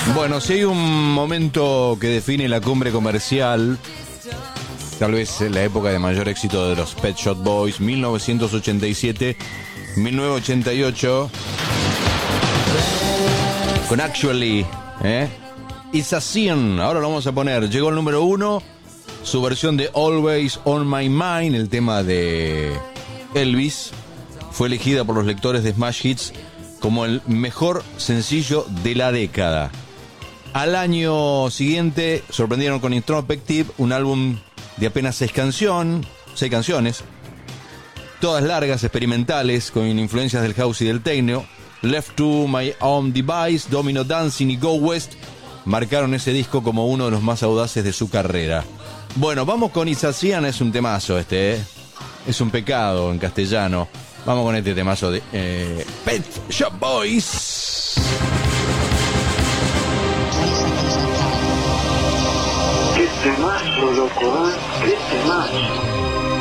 Bueno, si hay un momento que define la cumbre comercial, tal vez la época de mayor éxito de los Pet Shop Boys, 1987-1988, con Actually, It's a Sin. Ahora lo vamos a poner. Llegó el número 1, su versión de Always on My Mind, el tema de Elvis, fue elegida por los lectores de Smash Hits como el mejor sencillo de la década. Al año siguiente sorprendieron con Introspective, un álbum de apenas 6 canciones, todas largas, experimentales, con influencias del house y del techno. Left to My Own Device, Domino Dancing y Go West marcaron ese disco como uno de los más audaces de su carrera. Bueno, vamos con It's a Sin, es un temazo es un pecado en castellano. Vamos con este temazo de Pet Shop Boys. Qué temazo, loco, qué temazo.